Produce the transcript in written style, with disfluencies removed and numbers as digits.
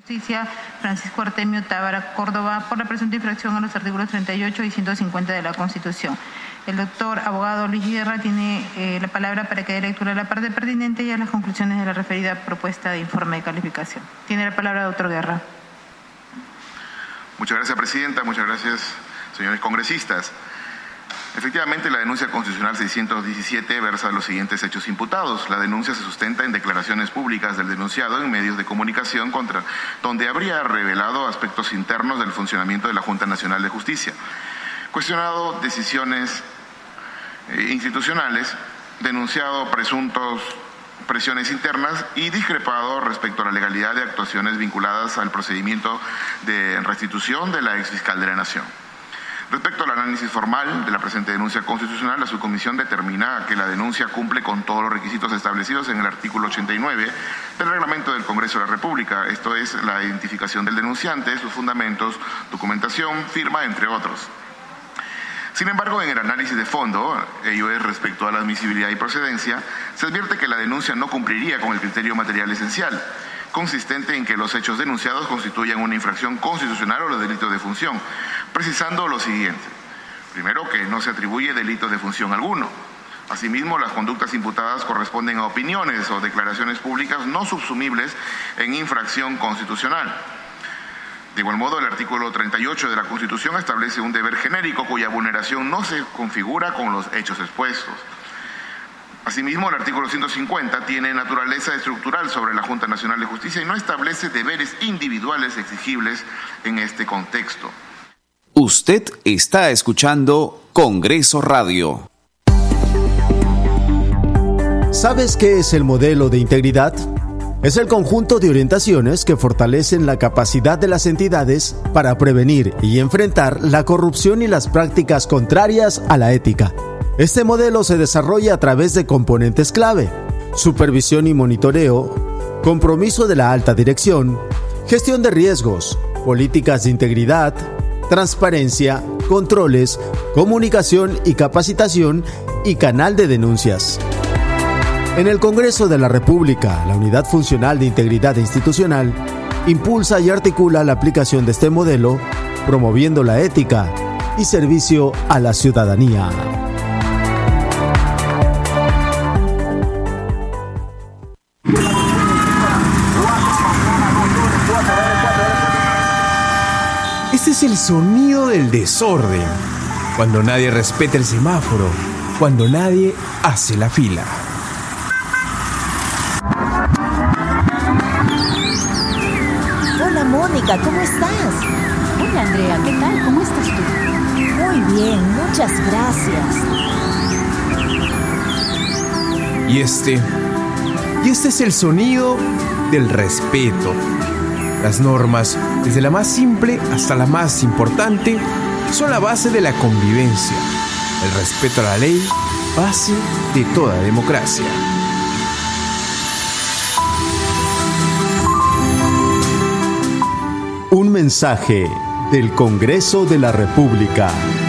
Justicia, Francisco Artemio Tábara Córdoba, por la presunta infracción a los artículos 38 y 150 de la Constitución. El doctor abogado Luis Guerra tiene la palabra para que dé lectura a la parte pertinente y a las conclusiones de la referida propuesta de informe de calificación. Tiene la palabra, doctor Guerra. Muchas gracias, presidenta. Muchas gracias, señores congresistas. Efectivamente, la denuncia constitucional 617 versa los siguientes hechos imputados. La denuncia se sustenta en declaraciones públicas del denunciado en medios de comunicación donde habría revelado aspectos internos del funcionamiento de la Junta Nacional de Justicia, cuestionado decisiones institucionales, denunciado presiones internas y discrepado respecto a la legalidad de actuaciones vinculadas al procedimiento de restitución de la exfiscal de la Nación. Respecto al análisis formal de la presente denuncia constitucional, la subcomisión determina que la denuncia cumple con todos los requisitos establecidos en el artículo 89 del reglamento del Congreso de la República, esto es, la identificación del denunciante, sus fundamentos, documentación, firma, entre otros. Sin embargo, en el análisis de fondo, ello es respecto a la admisibilidad y procedencia, se advierte que la denuncia no cumpliría con el criterio material esencial, consistente en que los hechos denunciados constituyan una infracción constitucional o los delitos de función, precisando lo siguiente. Primero, que no se atribuye delito de función alguno. Asimismo, las conductas imputadas corresponden a opiniones o declaraciones públicas no subsumibles en infracción constitucional. De igual modo, el artículo 38 de la Constitución establece un deber genérico cuya vulneración no se configura con los hechos expuestos. Asimismo, el artículo 150 tiene naturaleza estructural sobre la Junta Nacional de Justicia y no establece deberes individuales exigibles en este contexto. Usted está escuchando Congreso Radio. ¿Sabes qué es el modelo de integridad? Es el conjunto de orientaciones que fortalecen la capacidad de las entidades para prevenir y enfrentar la corrupción y las prácticas contrarias a la ética. Este modelo se desarrolla a través de componentes clave: supervisión y monitoreo, compromiso de la alta dirección, gestión de riesgos, políticas de integridad, transparencia, controles, comunicación y capacitación y canal de denuncias. En el Congreso de la República, la Unidad Funcional de Integridad Institucional impulsa y articula la aplicación de este modelo, promoviendo la ética y servicio a la ciudadanía. Este es el sonido del desorden, cuando nadie respeta el semáforo, cuando nadie hace la fila. Hola Mónica, ¿cómo estás? Hola Andrea, ¿qué tal? ¿Cómo estás tú? Muy bien, muchas gracias. Y este es el sonido del respeto. Las normas, desde la más simple hasta la más importante, son la base de la convivencia. El respeto a la ley, base de toda democracia. Un mensaje del Congreso de la República.